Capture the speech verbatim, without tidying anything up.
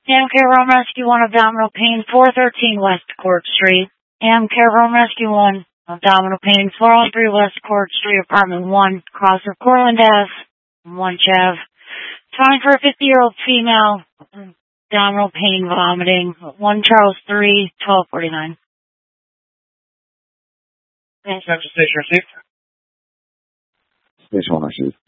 Amcare Home Rescue one, abdominal pain, four thirteen West Court Street. Amcare Home Rescue one, abdominal pain, four oh three West Court Street, apartment one, cross of Cortland Ave, one Chev. Trying for a fifty-year-old female, abdominal pain, vomiting, one Charles three, twelve forty-nine. Central Station received. Station one received.